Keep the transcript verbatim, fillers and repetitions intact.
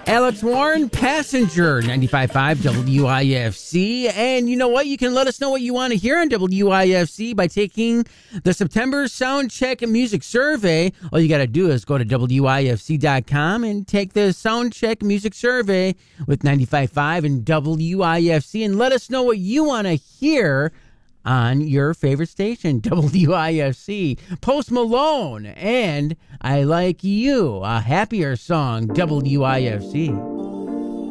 Alex Warren, Passenger, ninety-five point five W I F C. And you know what? You can let us know what you want to hear on W I F C by taking the September Soundcheck Music Survey. All you got to do is go to W I F C dot com and take the Soundcheck Music Survey with ninety-five point five and W I F C and let us know what you want to hear on your favorite station, W I F C. Post Malone and I Like You, a happier song, W I F C.